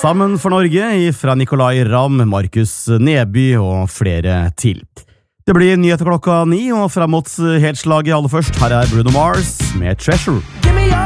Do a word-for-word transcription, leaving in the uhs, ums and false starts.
Sammen for Norge fra Nicolai Ramm, Markus Neby og flere til. Det blir nyheter klokka ni, og frem mot helslaget aller først, her er Bruno Mars med Treasure.